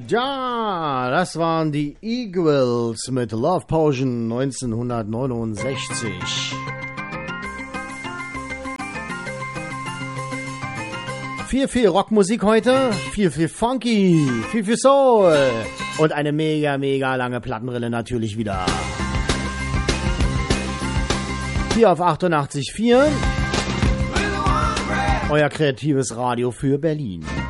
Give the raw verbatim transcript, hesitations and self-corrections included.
Ja, das waren die Eagles mit Love Potion neunzehnhundertneunundsechzig. Viel, viel Rockmusik heute, viel, viel Funky, viel, viel Soul und eine mega, mega lange Plattenrille natürlich wieder. Hier auf achtundachtzig Komma vier, euer kreatives Radio für Berlin.